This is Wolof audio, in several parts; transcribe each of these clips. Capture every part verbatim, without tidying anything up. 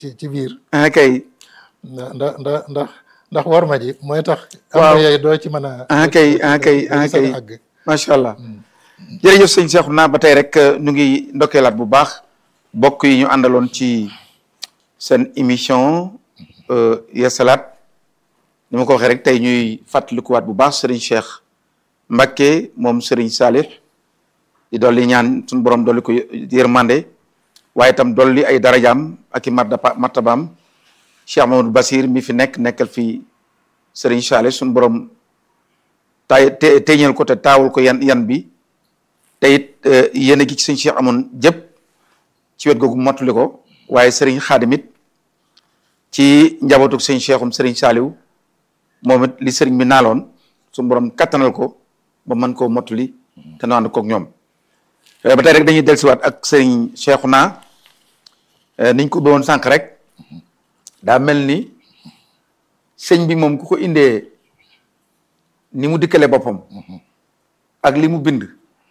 ci ci biir. ah kay. ndax ndax ndax ndax war ma ji mooy tax. waaw am na yooyu doo ci mën a. ah kay ah kay ah kay macha allah. jërëjëf sëñ Cheikhouna ba tey rek ñu ngi ndokkeelaat bu baax bokk yi ñu àndaloon ci seen émission Yeesalaat ni ma ko waxee rek tey ñuy fàttalikuwaat bu baax Serigne Cheikh Mbacké moom Serigne Salih di dolli ñaan suñu borom dolli ko yërmande waaye itam dolli ay darajaam ak i martaba martabaam Cheikh Mamadou Bassir mi fi nekk nekkal fi Serigne Salih suñu borom tay te teñal ko te taawul ko yan yan bi te it yéen a gi ci sëñ Cheikh amoon jëpp ci wet googu mottali ko waaye Serigne Khadim it ci njabootu sëñ Cheikhum Serigne Saliou moom it li Serigne bi naaloon suñu borom kattanal ko ba mën koo mottali te nu ànd koog ñoom. ba tey rek dañuy dellusiwaat ak Serigne Cheikhouna niñ ko doon sànq rek daa mel ni sëñ bi moom ku ko indee ni mu dikkale boppam ak li mu bind.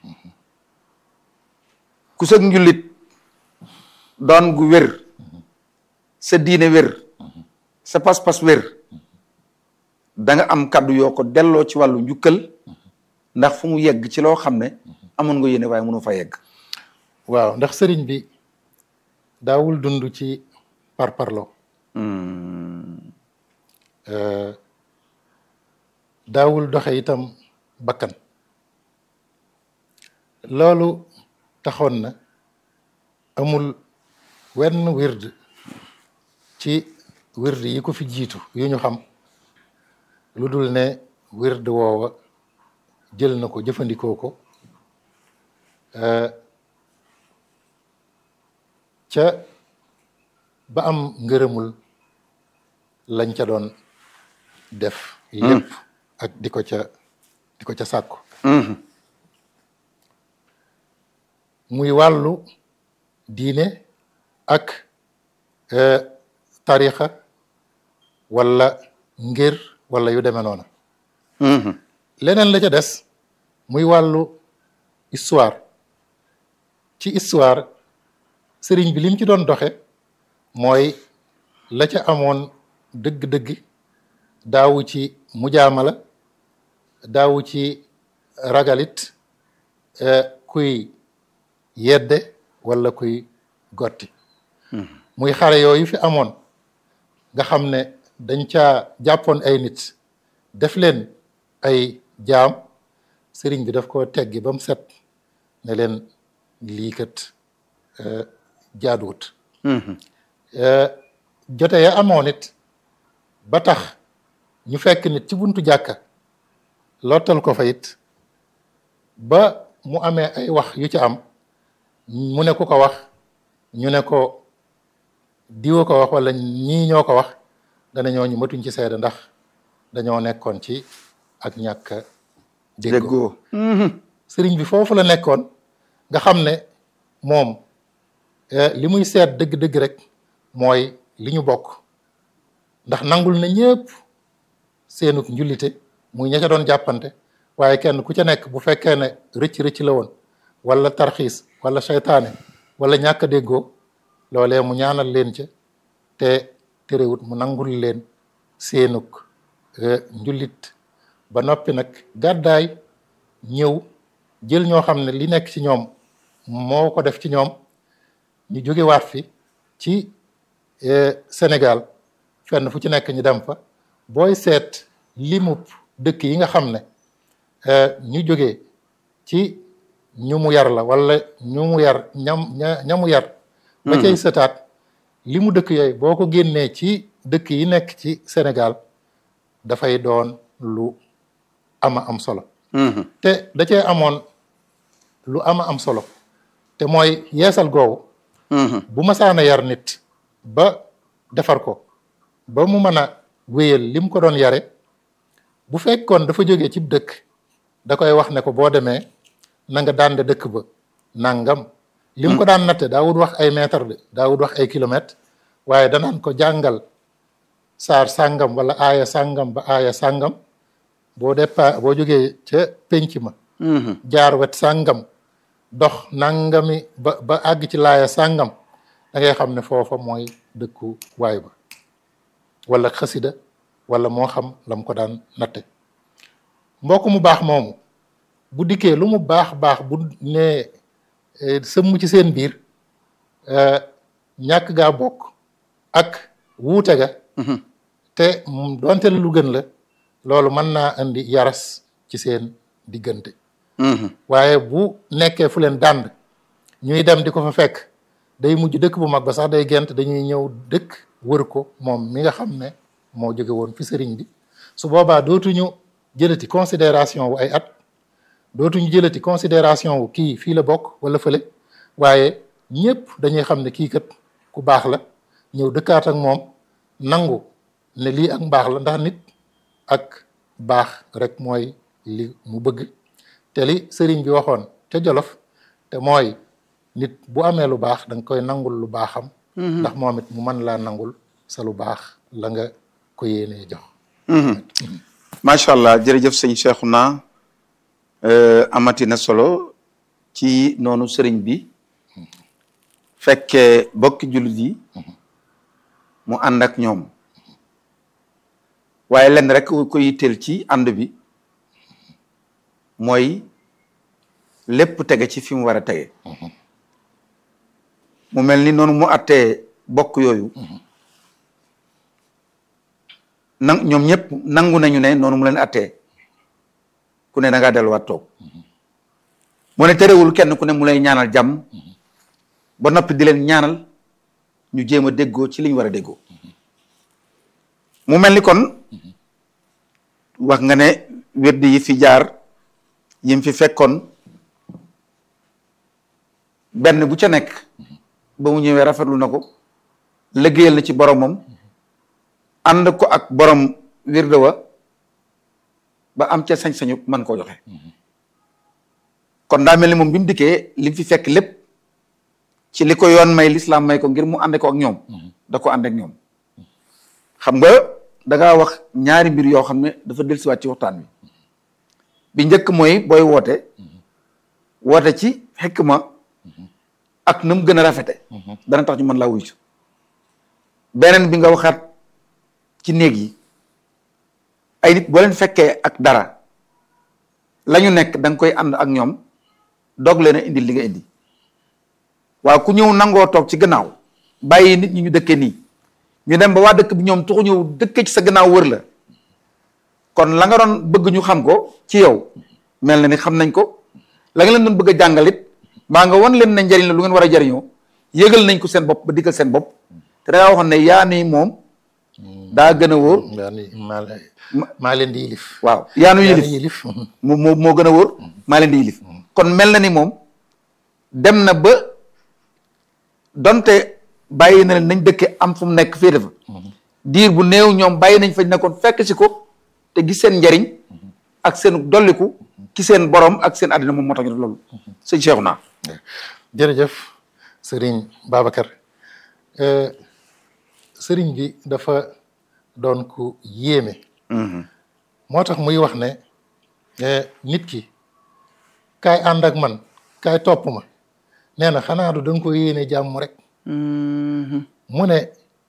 ku sëg njullit doon gu wér sa diine wér sa pas-pas wér da nga am kàddu yoo ko delloo ci wàllu njukkal ndax fu mu yegg ci loo xam ne amoon nga yéene waaye mënu fa yegg. waaw ndax sëriñ bi daawul dund ci parparloo. daawul doxe itam bakkan loolu taxoon na amul wenn wird ci wird yi ko fi jiitu yu ñu xam lu dul ne wird woowa jël na ko jëfandikoo ko ca ba am ngërëmul lañ ca doon def lépp ak di ko ca di ko ca sàkku muy wàllu diine ak tarixa wala ngir wala yu demee noona leneen la ca des muy wàllu histoire ci histoire sëriñ bi lim ci doon doxe mooy la ca amoon dëgg-dëgg daawu ci mujaamala daawu ci ragalit kuy yedde wala kuy gotti muy xare yooyu fi amoon nga xam ne dañ caa jàppoon ay nit def leen ay jaam sëriñ bi daf ko teggi ba mu set ne leen lii kat jaaduwut jote ya amoon it ba tax ñu fekk nit ci buntu jàkka lottal ko fa it ba mu amee ay wax yu ci am mu ne ku ko wax ñu ne ko diwa ko wax wala ñii ñoo ko wax dana ñooñu matuñ ci seede ndax dañoo nekkoon ci ak ñàkk déggoo sëriñ bi foofu la nekkoon nga xam ne moom li muy seet dëgg-dëgg rek mooy li ñu bokk ndax nangul na ñëpp seenuk njullite muy ña ca doon jàppante waaye kenn ku ca nekk bu fekkee ne rëcc-rëcc la woon wala tarxiis wala seytaane wala ñàkk a déggoo loolee mu ñaanal leen ca te terewut mu nangul leen seenuk njullit ba noppi nag gàddaay ñëw jël ñoo xam ne li nekk ci ñoom moo ko def ci ñoom ñu jóge waat fi ci Sénégal fenn fu ci nekk ñu dem fa booy seet limub dëkk yi nga xam ne ñu jógee ci ñu mu yar la wala ñu mu yar ñam ña ñamu yar ba cay sëtaat li mu dëkk yooyu boo ko génnee ci dëkk yi nekk ci Sénégal dafay doon lu ama am solo te da cee amoon lu ama am solo te mooy yeesal googu bu masaana yar nit ba defar ko ba mu mën a wéyal li mu ko doon yare bu fekkoon dafa jógee ci dëkk da koy wax ne ko boo demee na nga daan de dëkk ba nangam li mu ko daan natte daawud wax ay mètre de daawud wax ay kilomètre waaye danaan ko jàngal saar sàngam wala aaya sàngam ba aaya sàngam boo départ boo jógee ca penc ma jaar wet sàngam dox nangami ba ba àgg ci laaya sàngam da ngay xam ne foofa mooy dëkku waay ba wala xasida wala moo xam lam ko daan natte mbokk mu baax moomu bu dikkee lu mu baax baax bu ne sëmm ci seen biir ñàkk gaa bokk ak wuute ga te doonte la lu gën la loolu mën naa indi yaras ci seen diggante waaye bu nekkee fu leen dànd ñuy dem di ko fa fekk day mujj dëkk bu mag ba sax day gent dañuy ñëw dëkk wër ko moom mi nga xam ne moo jóge woon fi sëriñ bi su boobaa dootuñu jëlati considération wu ay at dootuñu jëlati considération wu kii fii la bokk wala fële waaye ñëpp dañuy xam ne kii kat ku baax la ñëw dëkkaat ak moom nangu ne lii ak mbaax la ndax nit ak baax rek mooy li mu bëgg te li sëriñ bi waxoon ca Jolof te mooy nit bu amee lu baax da nga koy nangul lu baaxam ndax moom it mu mën laa nangul sa lu baax la nga ko yéenee jox macha allah jërëjëf sëñ Cheikhouna amati na solo ci noonu sëriñ bi fekkee bokki jullit yi mu ànd ak ñoom waaye lenn rek ko yitteel ci ànd bi mooy lépp tege ci fi mu war a tege mu mel ni noonu mu attee bokk yooyu na ñoom ñëpp nangu nañu ne noonu mu leen attee ku ne da ngaa delluwaat toog mu ne terewul kenn ku ne mu lay ñaanal jàmm ba noppi di leen ñaanal ñu jéem a déggoo ci li ñu war a déggoo mu mel ni kon wax nga ne wird yi fi jaar yim fi fekkoon benn bu ca nekk ba mu ñëwee rafetlu na ko liggéeyal na ci boromam ànd ko ak borom wirde wa ba am ca sañ-sañu mën koo joxe kon daa mel ni moom bi mu dikkee li mu fi fekk lépp ci li ko yoon may lislaam may ko ngir mu ànd ko ak ñoom da ko ànd ak ñoom xam nga da ngaa wax ñaari mbir yoo xam ne dafa dellusiwaat ci waxtaan wi bi njëkk mooy booy woote woote ci xikma ak na mu gën a rafete dana tax ñu mën laa wuyu beneen bi nga waxaat ci néeg yi ay nit boo leen fekkee ak dara la ñu nekk da nga koy ànd ak ñoom doog leen a indi li nga indi waaw ku ñëw nangoo toog ci gannaaw bàyyi nit ñi ñu dëkkee nii ñu dem ba waa dëkk bi ñoom tuxu ñëw dëkkee ci sa gannaaw wër la kon la nga doon bëgg ñu xam ko ci yow mel na ni xam nañ ko la nga leen doon bëgg a jàngalit maa nga wan leen na njariñ la lu ngeen war a jariñoo yëgal nañ ko seen bopp ba diggal seen bopp te dangaa waxoon ne yaa ni moom daa gën a wóor maa leen di yilif waaw yaa nu yilif moo moo moo gën a wóor maa leen di yilif kon mel na ni moom dem na ba donte bàyyi na leen nañ dëkke am fu mu nekk féete fa diir bu néew ñoom bàyyi nañ fañ nekkoon fekk si ko te gis seen njariñ ak seen dolliku ci seen borom ak seen àddina moom moo tax ñu def loolu sëñ Cheikhouna jërëjëf sëriñ Babacar sëriñ bi dafa doon ku yéeme moo tax muy wax ne nit ki kaay ànd ak man kaay topp ma nee na xanaa du danga ko yéene jàmm rek mu ne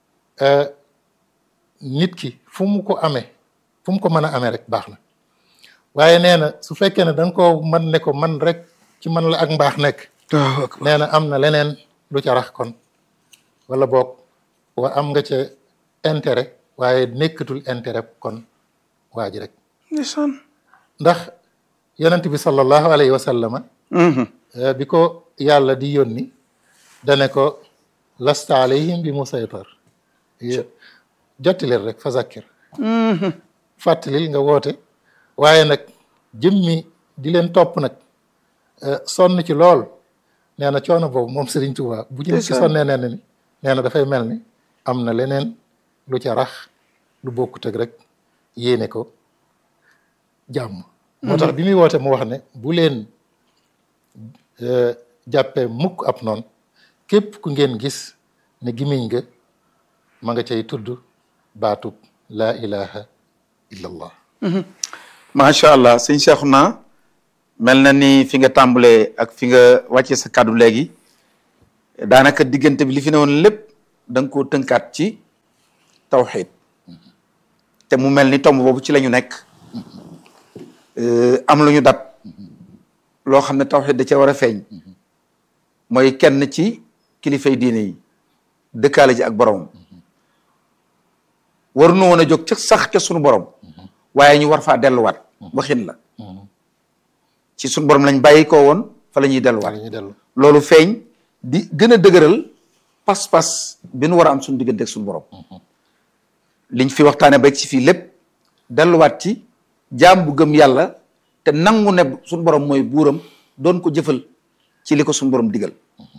nit ki fu mu ko amee fu mu ko mën a amee rek baax na waaye nee na su fekkee ne da nga ko mën ne ko man rek ci man la ak mbaax nekk nee na am na leneen lu ca rax kon wala boog wa am nga ca intérêt waaye nekkatul intérêt kon waa ji rek ndax yonent bi sallallahu alayhi wa sallama bi ko yàlla di yónni dane ko lasta alayhim bi musaytar jottileel rek fa zakkir fàttalil nga woote waaye nag jëmmi di leen topp nag sonn ci lool nee na coono boobu moom Serigne Touba bu ñu ci sonnee nee na ni nee na dafay mel ni am na leneen lu ca rax lu bokkut ak rek yéene ko jàmm moo tax bi muy woote mu wax ne bu leen jàppee mukk ab noonu képp ku ngeen gis ne gimiñ nga ma nga cay tudd baatub laa ilaha illa allah macha allah sëñ Cheikhouna mel na ni fi nga tàmbalee ak fi nga wàccee sa kàddu léegi daanaka diggante bi li fi ne woon lépp da nga koo tënkaat ci tawxiid te mu mel ni tomb boobu ci la ñu nekk am lu ñu dat loo xam ne tawxiid da ca war a feeñ mooy kenn ci kilifay diine yi dëkkaale ji ak boromam war nu woon a jóg ca sax ca sunu borom waaye ñu war faa delluwaat waxin la ci sunu borom lañ bàyyi ko woon fa la ñuy delluwaat loolu feeñ di gën a dëgëral pas-pas bi nu war a am suñu diggante ak suñu borom liñ fi waxtaane ba ci fii lépp delluwaat ci jaam bu gëm yàlla te nangu ne suñu borom mooy buuram doon ko jëfal ci li ko suñu borom digal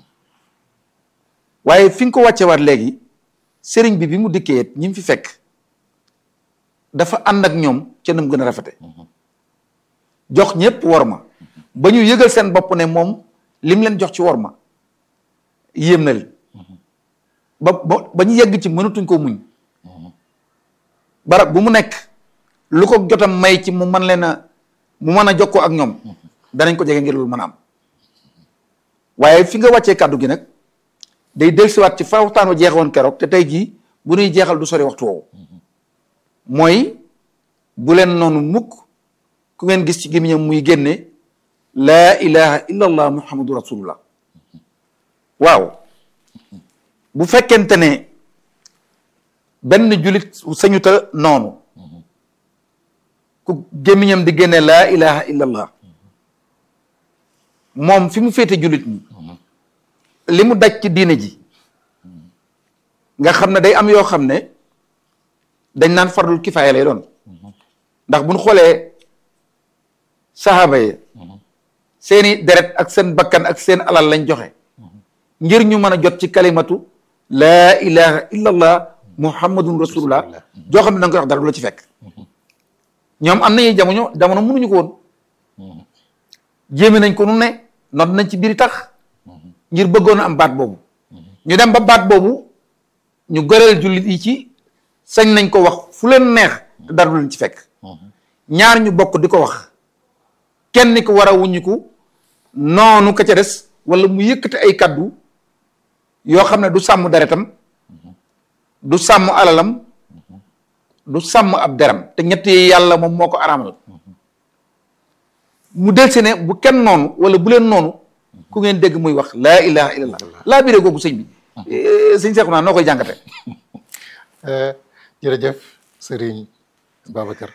waaye fi nga ko wàcce waat léegi sëriñ bi bi mu dikkee ñi mu fi fekk dafa ànd ak ñoom ca nam gën a rafete jox ñëpp worma ba ñu yëgal seen bopp ne moom lim leen jox ci worma yéem na leen ba ba ñu yegg ci mënatuñ koo muñ barab bu mu nekk lu ko jotam may ci mu mën leen a mu mën a jokkoo ak ñoom danañ ko jege ngir loolu mën a am waaye fi nga wàccee kàddu gi nag day dellusiwaat ci fa waxtaan wa jeexoon keroog te tey jii bu ñuy jeexal du sori waxtu woowu mooy bu leen noonu mukk ku ngeen gis ci gémmiñam muy génne laa ilaha illa allah muhammadu rasulullah waaw bu fekkente ne benn julit sañuta noonu ku gémmiñam di génne laa ilaha illa allah moom fi mu féete julit ñi li mu daj ci diine ji nga xam ne day am yoo xam ne dañ naan fardul kifaaya lay doon ndax buñ xoolee saxaaba yi seeni deret ak seen bakkan ak seen alal lañ joxe ngir ñu mën a jot ci kalimatu laa ilaha illa allah muhammadun rasulullah joo xam ne da nga koy wax dara du la ci fekk ñoom am nañuy jamono jamono mënuñu ko woon jéeme nañ ko nu ne nodd nañ ci biir tax ngir bëggoon a am baat boobu ñu dem ba baat boobu ñu goreel jullit yi ci sañ nañ ko wax fu leen neex te dara du leen ci fekk ñaar ñu bokk di ko wax kenn ko war a wuññiku noonu ka ca des wala mu yëkkati ay kaddu yoo xam ne du sàmm deretam du sàmm alalam du sàmm ab deram te ñett yi yàlla moom moo ko araamal mu del si ne bu kenn noonu wala bu leen noonu ku ngeen dégg muy wax laa ilaha illallah laa biré googu sëñ bi sëñ Seexuna noo koy jàngate jërëjëf sëriñ Babacar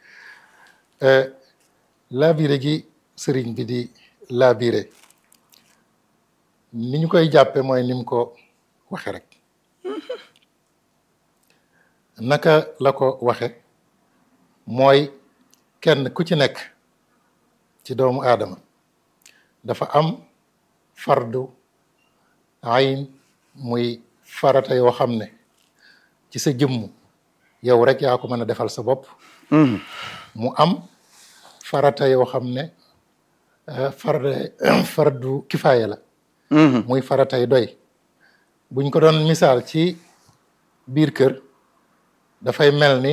laa biré gi sëriñ bi di laa biré ni ñu koy jàppe mooy ni mu ko waxe rek naka la ko waxe mooy kenn ku ci nekk ci doomu aadama dafa am fardu ayn muy farata yoo xam ne ci sa jëmm yow rek yaa ko mën a defal sa bopp mu am farata yoo xam ne farde fardu kifaaya la muy faratay doy buñ ko doon misaal ci biir kër dafay mel ni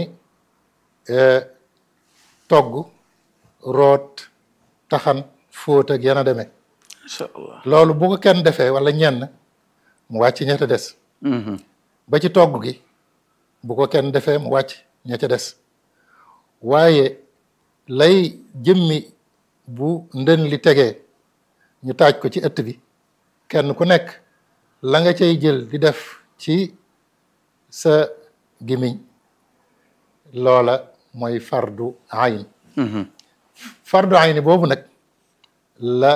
togg root taxan fóot ak yana demee incha allah loolu bu ko kenn defee wala ñenn mu wàcc ña ca des ba ci togg gi bu ko kenn defee mu wàcc ña ca des waaye lay jëmmi bu ndën li tegee ñu taaj ko ci ëtt bi kenn ku nekk la nga cay jël di def ci sa gimiñ loola mooy fardu ayn fardu ayni boobu nag la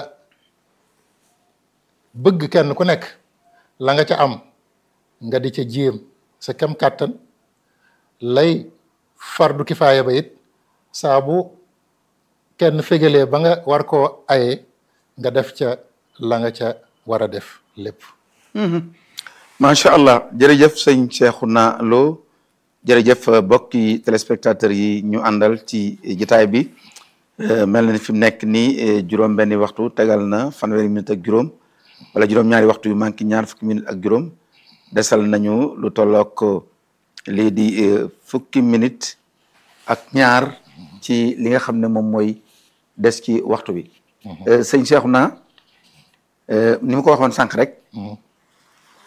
bëgg kenn ku nekk la nga ca am nga di ca jéem sa kem kàttan lay fardu kifaaya ba it saa bu kenn fégalee ba nga war koo ayee nga def ca la nga ca war a def lépp macha allah jërëjëf sëñ Cheikhouna Lo jërëjëf bokki téléspectateurs yi ñu àndal ci jotaay bi mel na ni fi mu nekk nii juróom benni waxtu tegal na fanweeri minute ak juróom wala juróom-ñaari waxtu yu manqué ñaar fukki minute ak juróom desal nañu lu tollook lii di fukki minute ak ñaar ci li nga xam ne moom mooy des ci waxtu bi sëñ Cheikhouna ni ma ko waxoon sànq rek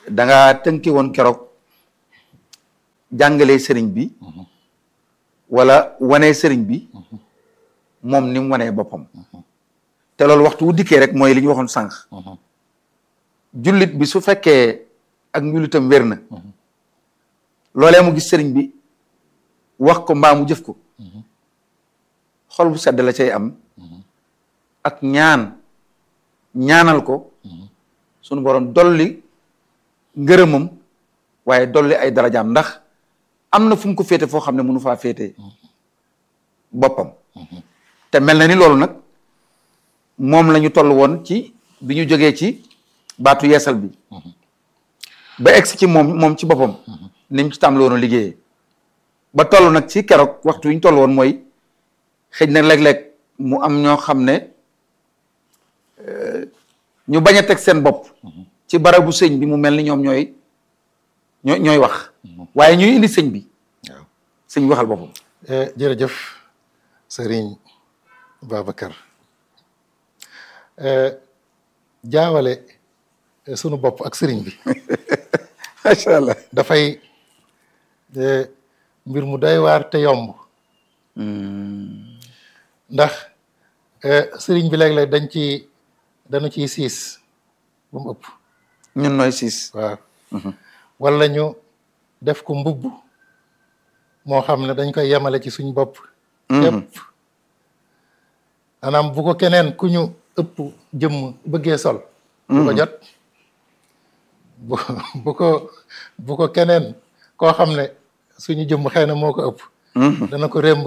da nga tënki woon keroog jàngalee sëriñ bi wala wanee sëriñ bi moom ni mu wanee boppam te loolu waxtu wu dikkee rek mooy li ñu waxoon sànq jullit bi su fekkee ak njullitam wér na loolee mu gis sëriñ bi wax ko mbaa mu jëf ko xol bu sedd la cay am ak ñaan ñaanal ko sunu borom dolli ngërëmam waaye dolli ay darajaam ndax am na fu mu ko féete foo xam ne mënu faa féete boppam te mel na ni loolu nag moom la ñu toll woon ci bi ñu jógee ci baatu yeesal bi ba egsi ci moom moom ci boppam ni mu ci tàmbali woon a liggéeyee ba toll nag ci keroog waxtu wi ñu toll woon mooy xëj na léeg-léeg mu am ñoo xam ne ñu bañ a teg seen bopp ci barabu sëñ bi mu mel ni ñoom ñooy ñooy ñooy wax waaye ñuy indi sëñ bi waaw sëñ bi waxal boppam. jërëjëf sëriñ Babacar jaawale sunu bopp ak sëriñ bi macha allah dafay mbir mu doy waar te yomb ndax sëriñ bi léeg-léeg dañ ci dañu ciy siis bu mu ëpp ñun nooy siis waaw wala ñu def ko mbubb moo xam ne dañ koy yemale ci suñ bopp yépp maanaam bu ko keneen ku ñu ëpp jëmm bëggee sol bu ko jot bu bu ko bu ko keneen koo xam ne suñu jëmm xëy na moo ko ëpp dana ko rémb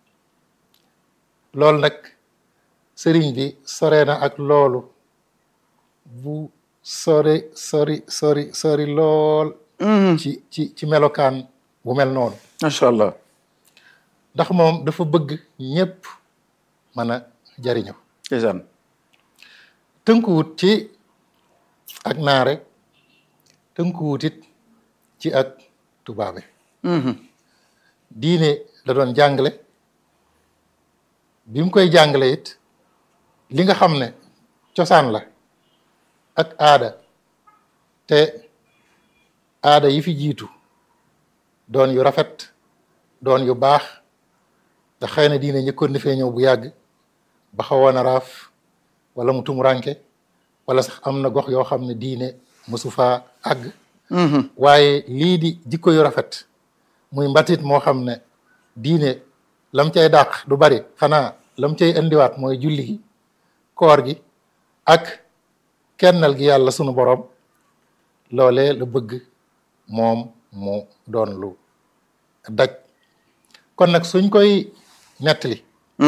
loolu nag sëriñ bi sore na ak loolu bu sori sori sori sori lool ci ci ci melokaan bu mel noonu macha allah ndax moom dafa bëgg ñépp mën a jariñu ndeysaan tënkuwut ci ak naare tënkuwut it ci ak tubaabe diine la doon jàngale bi mu koy jàngale it li nga xam ne cosaan la ak aada te aada yi fi jiitu doon yu rafet doon yu baax te xëy na diine njëkkoon na fee ñëw bu yàgg ba xawoon a raaf wala mu tumuranke wala sax am na gox yoo xam ne diine mësu faa àgg waaye lii di jikko yu rafet muy mbatit moo xam ne diine lam cay dàq du bari xanaa lam cay indiwaat mooy julli gi koor gi ak kennal gi yàlla sunu borom loolee la bëgg moom mu doon lu daj kon nag suñ koy nettali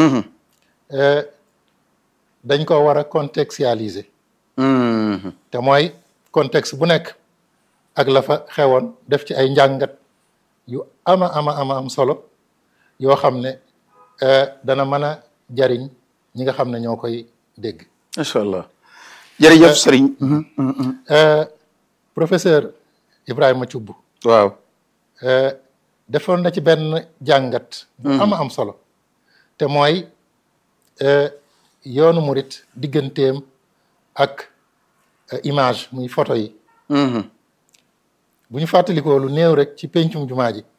dañ ko war a contextualiser te mooy contexte bu nekk ak la fa xewoon def ci ay njàngat yu ama ama ama am solo yoo xam ne dana mën a jariñ ñi nga xam ne ñoo koy dégg macha allah jërëjëf sëriñ professeur Ibrahima Thioub waaw defoon na ci benn jàngat bu ama am solo te mooy yoonu murit digganteem ak image muy photo yi bu ñu fàttalikoo lu néew rek ci pencum jumaa ji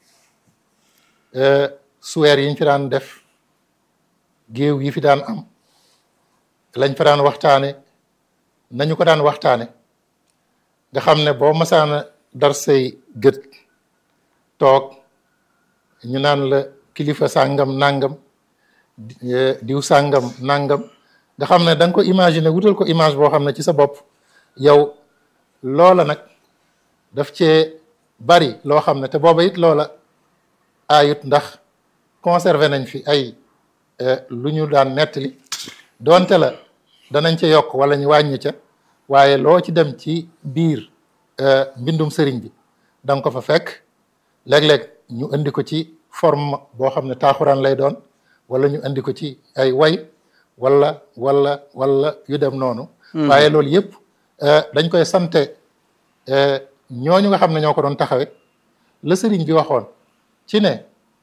suweer yi ñu fi daan def géew yi fi daan am lañ fa daan waxtaane nañu ko daan waxtaane nga xam ne boo masaana dar say gët toog ñu naan la kilifa sàngam nangam diw sàngam nangam nga xam ne da nga ko imaginer wutal ko image boo xam ne ci sa bopp yow loola nag daf cee bari loo xam ne te booba it loola ayut ndax conservé nañ fi ay lu ñu daan nettali doonte la danañ ca yokk wala ñu wàññi ca waaye loo ci dem ci biir mbindum sëriñ bi da nga ko fa fekk léeg-léeg ñu indi ko ci forme boo xam ne taaxuraan lay doon wala ñu indi ko ci ay way wala wala wala yu dem noonu waaye loolu yëpp dañ koy sante ñooñu nga xam ne ñoo ko doon taxawe la sëriñ bi waxoon ci ne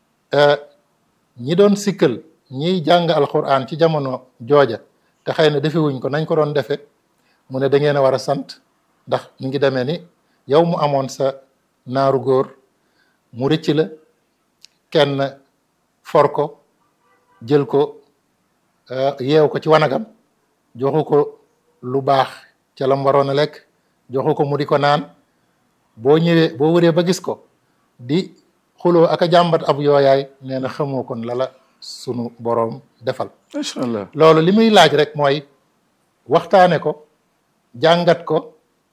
ñi doon sikkal ñiy jàng alquran ci jamono jooja te xëy na defewuñ ko nañ ko doon defe mu ne da ngeen a war a sant ndax mi ngi demee ni yow mu amoon sa naaru góor mu rëcc la kenn for ko jël ko yeew ko ci wanagam joxu ko lu baax ca lam waroon a lekk joxu ko mu di ko naan boo ñëwee boo wëree ba gis ko di xuloo ak a jàmbat ab yooyaay nee na xamoo kon lala sunu boroom defal. macha allah loolu li muy laaj rek mooy waxtaane ko jàngat ko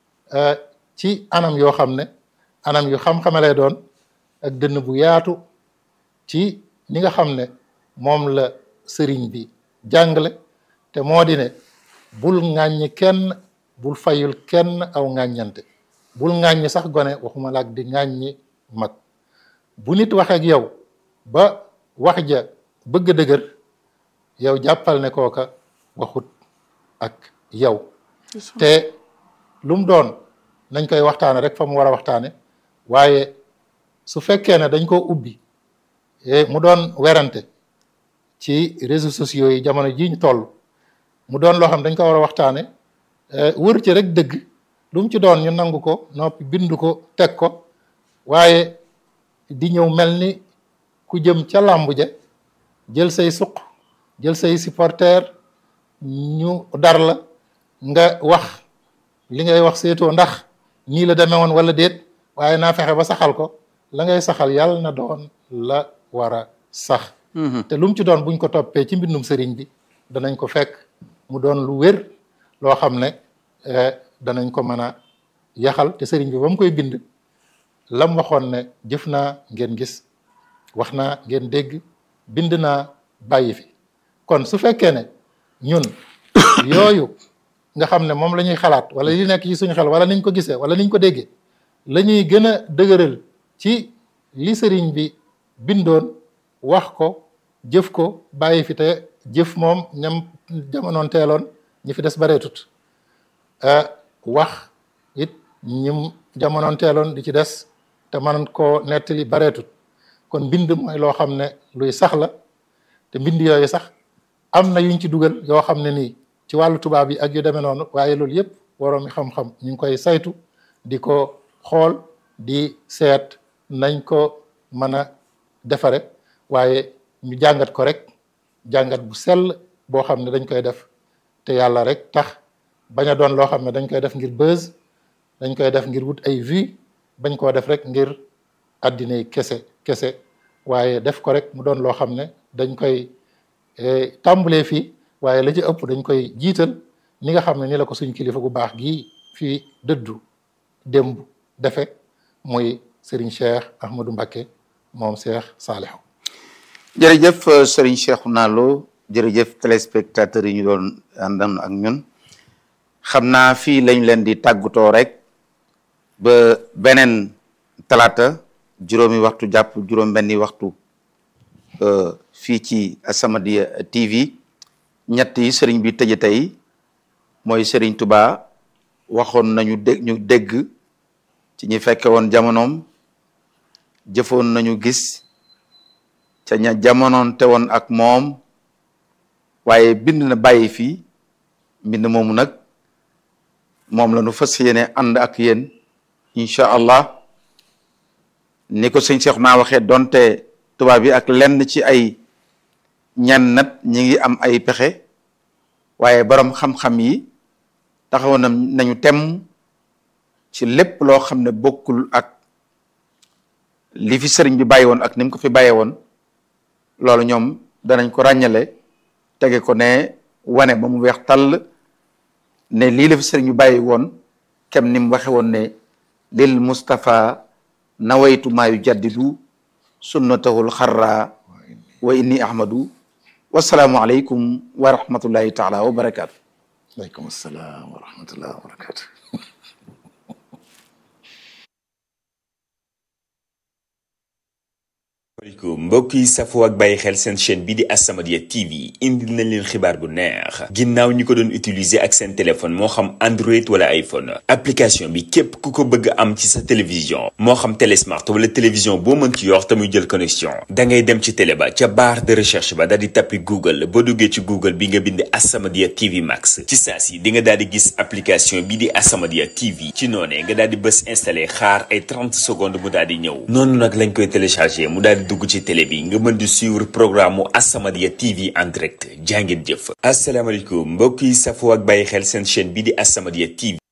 ci anam yoo xam ne anam yu xam-xamalee doon ak dënn bu yaatu ci ni nga xam ne moom la sëriñ bi jàngale te moo di ne bul ŋàññi kenn bul fayul kenn aw ŋàññante bul ŋàññi sax gone waxuma laak di ŋàññi mag bu nit waxeek yow ba wax ja bëgg dëgër yow jàppal ne kooka waxut ak yow te lu mu doon nañ koy waxtaane rek fa mu war a waxtaane waaye su fekkee ne dañ koo ubbi mu doon werante ci réseaux sociaux yi jamono ji ñu toll mu doon loo xam dañ ko war a waxtaane wër ci rek dëgg lu mu ci doon ñu nangu ko noppi bind ko teg ko waaye di ñëw mel ni ku jëm ca làmb ja jël say suq jël say supporter ñu dar la nga wax li ngay wax seetoo ndax nii la demee woon wala déet waaye naa fexe ba saxal ko la ngay saxal yàlla na doon la war a sax te lu mu ci doon buñ ko toppee ci mbindum sëriñ bi danañ ko fekk mu doon lu wér loo xam ne danañ ko mën a yaxal te sëriñ bi ba mu koy bind lam waxoon ne jëf naa ngeen gis wax naa ngeen dégg bind naa bàyyi fi kon su fekkee ne ñun yooyu nga xam ne moom la ñuy xalaat wala li nekk ci suñu xel wala niñ ko gisee wala niñ ko déggee la ñuy gën a dëgëral ci li sëriñ bi bindoon wax ko jëf ko bàyyi fi te jëf moom ñam jamonoon teeloon ñi fi des bareetut wax it ñim jamonoon teeloon di ci des te man koo nettali bareetut kon mbind mooy loo xam ne luy sax la te mbind yooyu sax am na yuñ ci dugal yoo xam ne nii ci wàllu tubaab yi ak yu demee noonu waaye loolu yëpp waroomi xam-xam ñu ngi koy saytu di ko xool di seet nañ ko mën a defare waaye ñu jàngat ko rek jàngat bu sell boo xam ne dañ koy def te yàlla rek tax bañ a doon loo xam ne dañ koy def ngir buzz dañ koy def ngir wut ay vues bañ koo def rek ngir àddina yi kese kese waaye def ko rek mu doon loo xam ne dañ koy tàmbalee fii waaye la ci ëpp dañ koy jiital ni nga xam ne ni la ko suñ kilifa gu baax gii fii dëddu démb defe muy Serigne Cheikh Ahmadou Mbacké moom Cheikh Saliou. jërëjëf Serigne Cheikhouna Lo jërëjëf téléspectateurs yi ñu doon àndan ak ñun xam naa fii lañ leen di tàggatoo rek ba beneen talaata juróomi waxtu jàpp juróom benni waxtu fii ci As-Samadiyya T V ñett yi sëriñ bi tëje tey mooy Serigne Touba waxoon nañu dégg ñu dégg ci ñi fekke woon jamonoom jëfoon nañu gis ca ña jamonoon te woon ak moom waaye bind na bàyyi fii mbind moomu nag moom la ñu fas yéene ànd ak yéen incha allah ni ko sëñ Cheikh naa waxee donte tubaab bi ak lenn ci ay ñan nat ñi ngi am ay pexe waaye borom xam-xam yi taxaw na nañu tem ci lépp loo xam ne bokkul ak li fi sëriñ bi bàyyi woon ak ni mu ko fi bàyyee woon loolu ñoom danañ ko ràññale tege ko ne wane ba mu weex tàll ne lii la fi sëriñ bi bàyyi woon kem ni mu waxe woon ne lil Mustafa nawaytu maa yu jaddidu sunnatahul xarra wa inni ahmadu wasalaamu aleykum wa rahmatullahi taala wa barakaatu. aleykum salaam wa rahmatullahi wa barakaatu. maaleykum mbokk yi safoo ak bàyyi xel seen chaîne bi di As-Samadiyya T V indil nañ leen xibaar bu neex ginnaaw ñi ko doon utiliser ak seen téléphone moo xam Android wala iPhone application bi képp ku ko bëgg am ci sa télévision moo xam télésmart wala télévision boo mën ci yor te muy jël connexion da ngay dem ci télé ba ca barre de recherche ba daal di tappi Google boo duggee ci Google bi nga bind As-Samadiyya T V Max ci saa si di nga daal di gis application bi di As-Samadiyya T V ci noonee nga daal di bës installé xaar ay trente secondes mu daal di ñëw noonu nag lañ koy téléchargé mu daal di dugg ci télé bi nga mën di suivre programme mu As-Samadiyya T V en direct jàngeen jëf asalaamaaleykum mbokk yi safoo ak bàyyi xel seen chaîne bi di As-Samadiyya T V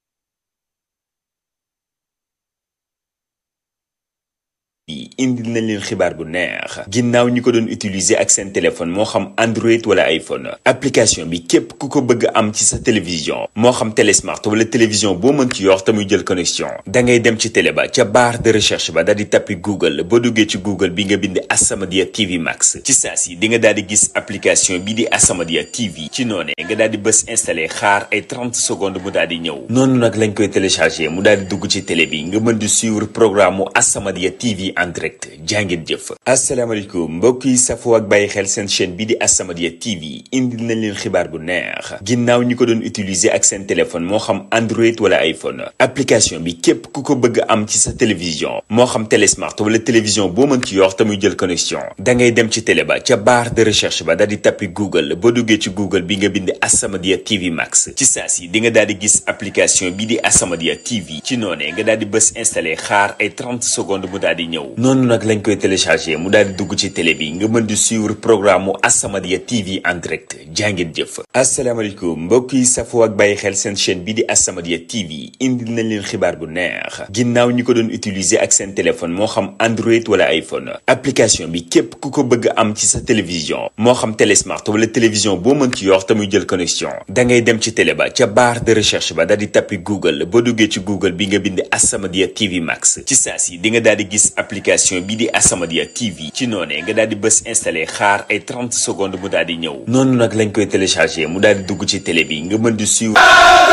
indil nañ leen xibaar bu neex ginnaaw ñi ko doon utiliser ak seen téléphone moo xam Android wala iPhone application bi képp ku ko bëgg am ci sa télévision moo xam télésmart wala télévision boo mën ci yor te muy jël connexion da ngay dem ci télé ba ca barre de recherche ba daal di tappi Google boo duggee ci Google bi nga bind As-Samadiyya T V Max ci saa si di nga daal di gis application bi di As-Samadiyya T V ci noonee nga daal di bës installé xaar ay trente secondes mu daal di ñëw noonu nag lañ koy téléchargé mu daal di dugg ci télé bi nga mën di suivre programme mu As-Samadiyya T V en direct jàngeen jëf asalaamaaleykum mbokk yi safoo ak bàyyi xel seen chaîne bi di As-Samadiyya T V indil nañ leen xibaar bu neex ginnaaw ñi ko doon utiliser ak seen téléphone moo xam Android wala iPhone application bi képp ku ko bëgg am ci sa télévision moo xam télésmart wala télévision boo mën ci yor te muy jël connexion da ngay dem ci télé ba ca barre de recherche ba daal di tappi Google boo duggee ci Google bi nga bind As-Samadiyya T V Max ci saa si di nga daal di gis application bi di As-Samadiyya T V ci noonee nga daal di bës installé xaar ay trente secondes mu daal di ñëw noonu nag lañ koy téléchargé mu daal di dugg ci télé bi nga mën di suivre programme mu As-Samadiyya T V en direct jàngeen jëf asalaamaaleykum mbokk yi safoo ak bàyyi xel seen chaîne bi di As-Samadiyya T V indil nañ leen xibaar bu neex ginnaaw ñi ko doon utiliser ak seen téléphone moo xam Android wala iPhone application bi képp ku ko bëgg am ci sa télévision moo xam télésmart wala télévision boo mën ci yor te muy jël connexion da ngay dem ci télé ba ca barre de recherche ba daal di tappi Google boo duggee ci Google bi nga bind As-Samadiyya T V Max ci saa si di nga daal di gis application bi di As-Samadiyya T V ci noonee nga daal di bës installé xaar ay trente secondes mu daal di ñëw noonu nag lañ koy téléchargé mu daal di dugg ci télé bi nga mën di suivre